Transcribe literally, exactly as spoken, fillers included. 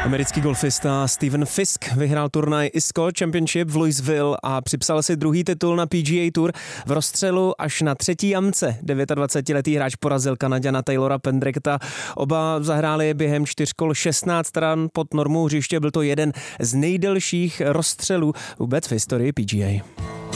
Americký golfista Stephen Fisk vyhrál turnaj I S C O Championship v Louisville a připsal si druhý titul na P G A Tour. V rozstřelu až na třetí jamce dvacetidvouletý hráč porazil Kanaďana Taylora Pendrecta. Oba zahráli během čtyř kol šestnáct ran pod normou hřiště. Byl to jeden z nejdelších rozstřelů vůbec v historii P G A.